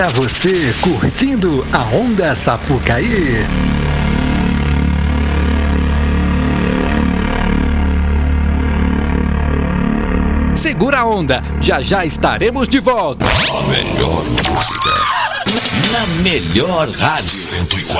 Pra você curtindo a Onda Sapucaí. Segura a onda, já estaremos de volta. A melhor música na melhor rádio 104,9.